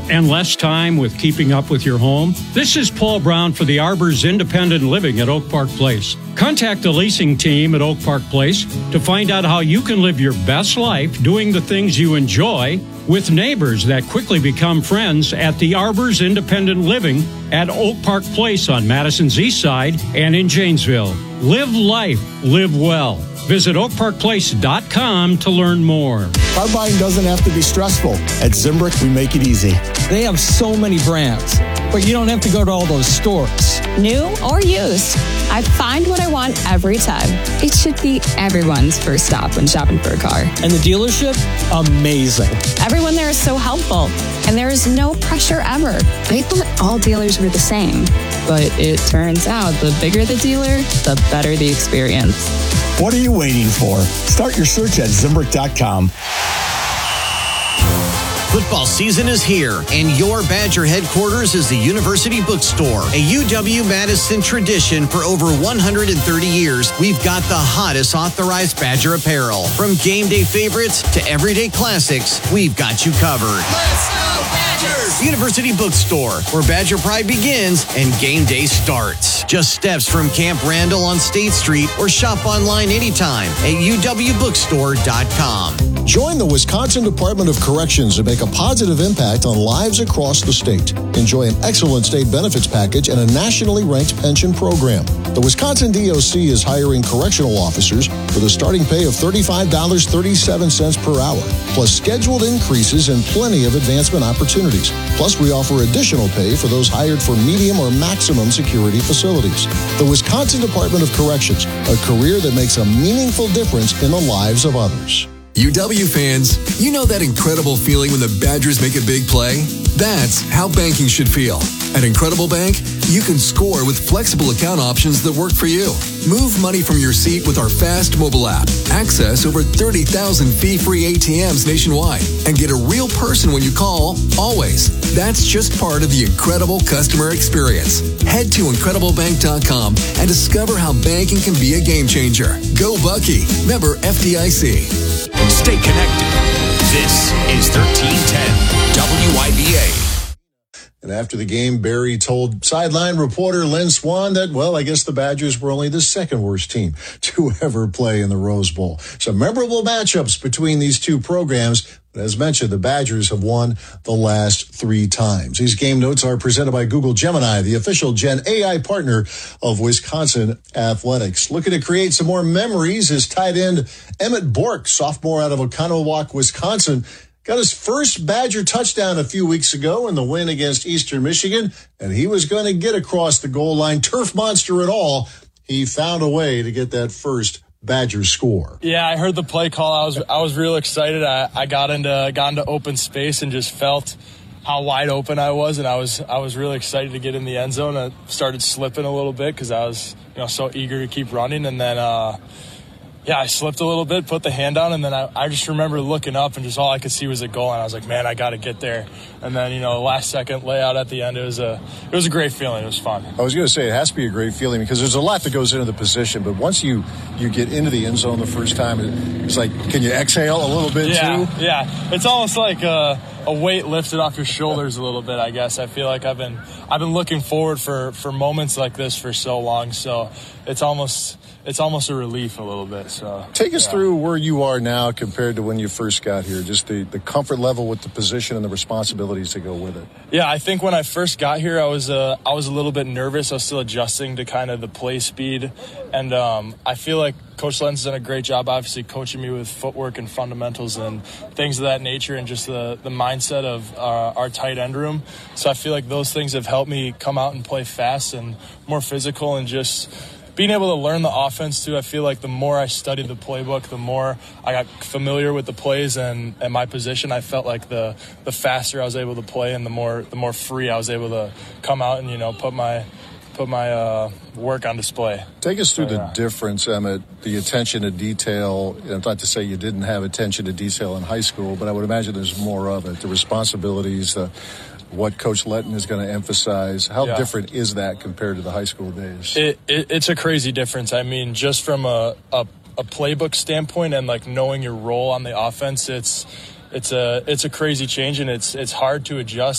and less time with keeping up with your home? This is Paul Brown for the Arbors Independent Living at Oak Park Place. Contact the leasing team at Oak Park Place to find out how you can live your best life doing the things you enjoy with neighbors that quickly become friends at the Arbors Independent Living at Oak Park Place on Madison's East Side and in Janesville. Live life, live well. Visit oakparkplace.com to learn more. Car buying doesn't have to be stressful. At Zimbrick, we make it easy. They have so many brands, but you don't have to go to all those stores. New or used, I find what I want every time. It should be everyone's first stop when shopping for a car. And the dealership, amazing. Everyone there is so helpful, and there is no pressure ever. I thought all dealers were the same, but it turns out the bigger the dealer, the better the experience. What are you waiting for? Start your search at Zimbrick.com. Football season is here, and your Badger headquarters is the University Bookstore, a UW-Madison tradition for over 130 years. We've got the hottest authorized Badger apparel. From game day favorites to everyday classics, we've got you covered. Let's go Badgers! University Bookstore, where Badger pride begins and game day starts. Just steps from Camp Randall on State Street, or shop online anytime at uwbookstore.com. Join the Wisconsin Department of Corrections to make a positive impact on lives across the state. Enjoy an excellent state benefits package and a nationally ranked pension program. The Wisconsin DOC is hiring correctional officers with a starting pay of $35.37 per hour, plus scheduled increases and plenty of advancement opportunities. Plus, we offer additional pay for those hired for medium or maximum security facilities. The Wisconsin Department of Corrections, a career that makes a meaningful difference in the lives of others. UW fans, you know that incredible feeling when the Badgers make a big play? That's how banking should feel. At Incredible Bank, you can score with flexible account options that work for you. Move money from your seat with our fast mobile app. Access over 30,000 fee-free ATMs nationwide. And get a real person when you call, always. That's just part of the incredible customer experience. Head to IncredibleBank.com and discover how banking can be a game changer. Go Bucky. Member FDIC. Stay connected. This is 1310 WIBA. And after the game, Barry told sideline reporter Lynn Swan that, well, I guess the Badgers were only the second worst team to ever play in the Rose Bowl. Some memorable matchups between these two programs. But as mentioned, the Badgers have won the last 3 times. These game notes are presented by Google Gemini, the official Gen AI partner of Wisconsin Athletics. Looking to create some more memories is tight end Emmett Bork, sophomore out of Oconomowoc, Wisconsin. Got his first Badger touchdown a few weeks ago in the win against Eastern Michigan, and he was going to get across the goal line. Turf monster and all, he found a way to get that first Badger score. Yeah, I heard the play call. I was real excited. I got into open space and just felt how wide open I was, and I was really excited to get in the end zone. I started slipping a little bit because I was so eager to keep running, and then I slipped a little bit, put the hand down, and then I just remember looking up and just all I could see was a goal, and I was like, man, I got to get there. And then, last second layout at the end, it was a great feeling. It was fun. I was going to say it has to be a great feeling because there's a lot that goes into the position, but once you get into the end zone the first time, it's like, can you exhale a little bit too? Yeah. It's almost like a weight lifted off your shoulders a little bit, I guess. I feel like I've been looking forward for moments like this for so long, so it's almost a relief a little bit. So take us through where you are now compared to when you first got here, just the comfort level with the position and the responsibilities to go with it. Yeah, I think when I first got here, I was a little bit nervous. I was still adjusting to kind of the play speed, and I feel like Coach Lenz has done a great job, obviously, coaching me with footwork and fundamentals and things of that nature, and just the mindset of our tight end room. So I feel like those things have helped me come out and play fast and more physical, and just being able to learn the offense too. I feel like the more I studied the playbook, the more I got familiar with the plays and my position. I felt like the faster I was able to play, and the more free I was able to come out and put my work on display. Take us through the difference, Emmett, the attention to detail. Not to say you didn't have attention to detail in high school, but I would imagine there's more of it. The responsibilities, what Coach Letton is going to emphasize. How different is that compared to the high school days? It's a crazy difference. I mean, just from a playbook standpoint and like knowing your role on the offense, it's a crazy change, and it's hard to adjust.